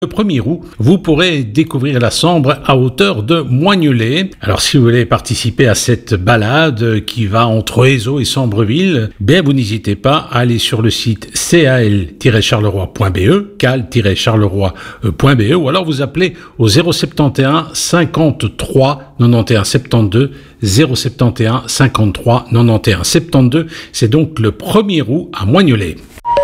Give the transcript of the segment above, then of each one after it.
Le 1er août, vous pourrez découvrir la Sambre à hauteur de Moignolet. Alors si vous voulez participer à cette balade qui va entre Ézot et Sambreville, vous n'hésitez pas à aller sur le site cal-charleroi.be, cal-charleroi.be, ou alors vous appelez au 071 53 91 72, 071 53 91 72. C'est donc le 1er août à Moignolet.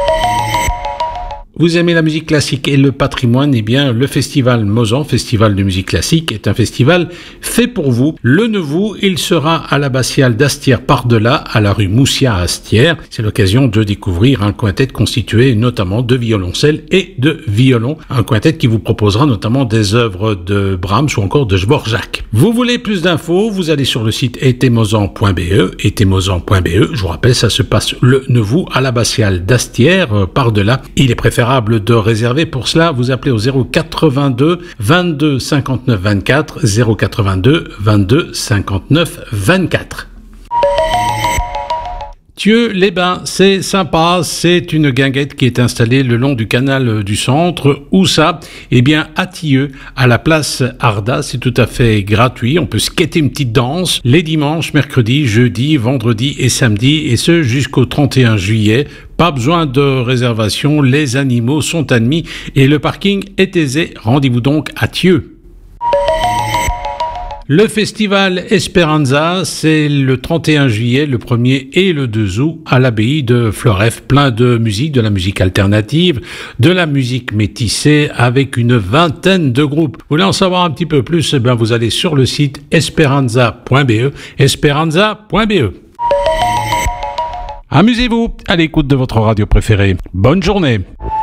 Vous aimez la musique classique et le patrimoine, eh bien, le Festival Mozan, Festival de musique classique, est un festival fait pour vous. Le 9 août, il sera à l'abbatiale d'Astières par-delà, à la rue Moussia à Astières. C'est l'occasion de découvrir un quintet constitué notamment de violoncelle et de violon. Un quintet qui vous proposera notamment des œuvres de Brahms ou encore de Dvorak. Vous voulez plus d'infos, vous allez sur le site etemozan.be, etemozan.be. Je vous rappelle, ça se passe le 9 août à l'abbatiale d'Astières par-delà. Il est préférable de réserver. Pour cela, vous appelez au 082 22 59 24, 082 22 59 24. Thieux-les-Bains, c'est sympa, c'est une guinguette qui est installée le long du canal du centre. Où ça? Eh bien, à Thieux, à la place Arda, c'est tout à fait gratuit. On peut skater une petite danse les dimanches, mercredis, jeudis, vendredis et samedis, et ce jusqu'au 31 juillet. Pas besoin de réservation, les animaux sont admis et le parking est aisé. Rendez-vous donc à Thieux. Le festival Esperanza, c'est le 31 juillet, le 1er et le 2 août à l'abbaye de Floreffe. Plein de musique, de la musique alternative, de la musique métissée avec une vingtaine de groupes. Vous voulez en savoir un petit peu plus? Eh bien, vous allez sur le site esperanza.be, esperanza.be. Amusez-vous à l'écoute de votre radio préférée. Bonne journée.